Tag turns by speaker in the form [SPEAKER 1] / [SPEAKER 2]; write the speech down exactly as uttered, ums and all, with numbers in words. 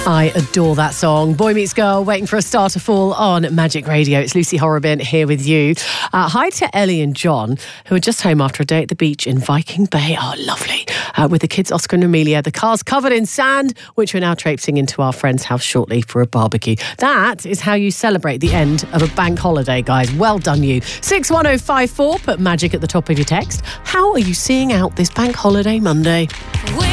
[SPEAKER 1] I adore that song. Boy Meets Girl, Waiting for a Star to Fall on Magic Radio. It's Lucy Horrobin here with you. Uh, hi to Ellie and John, who are just home after a day at the beach in Viking Bay. Oh, lovely. Uh, with the kids, Oscar and Amelia. The car's covered in sand, which we're now traipsing into our friend's house shortly for a barbecue. That is how you celebrate the end of a bank holiday, guys. Well done, you. six one oh five four, put magic at the top of your text. How are you seeing out this bank holiday Monday?